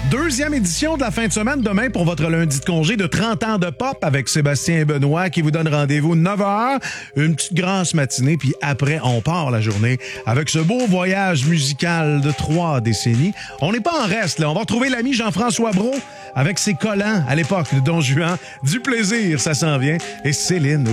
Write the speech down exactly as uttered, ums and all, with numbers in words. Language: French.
Deuxième édition de la fin de semaine demain pour votre lundi de congé de trente ans de pop avec Sébastien et Benoît qui vous donne rendez-vous neuf heures, une petite grasse matinée, puis après, on part la journée avec ce beau voyage musical de trois décennies. On n'est pas en reste, là. On va retrouver l'ami Jean-François Brault avec ses collants à l'époque de Don Juan. Du plaisir, ça s'en vient. Et Céline